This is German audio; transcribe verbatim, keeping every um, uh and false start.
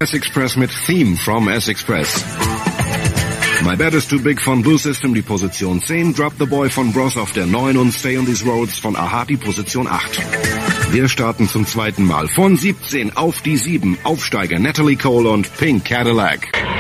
S-Express mit Theme from S-Express. My Bed is Too Big von Blue System die Position zehn, Drop the Boy von Bros auf der neun und Stay on These Roads von a-ha die Position acht. Wir starten zum zweiten Mal von siebzehn auf die sieben, Aufsteiger Natalie Cole und Pink Cadillac.